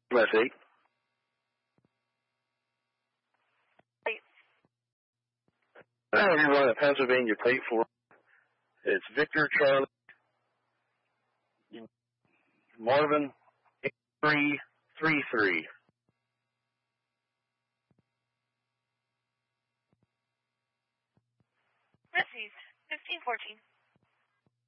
Left 8. Everyone at Pennsylvania plate 4. It's Victor Charlie Marvin 8333. Received. 1514.